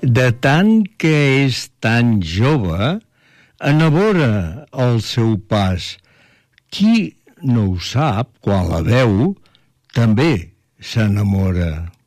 De tant que és tan jove, enamora el seu pas. Qui no ho sap, quan la veu, també s'enamora.